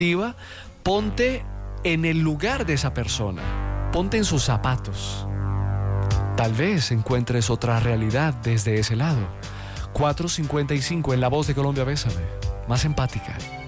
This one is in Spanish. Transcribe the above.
ponte en el lugar de esa persona, ponte en sus zapatos. Tal vez encuentres otra realidad desde ese lado. 4:55 en La Voz de Colombia, bésame, más empática.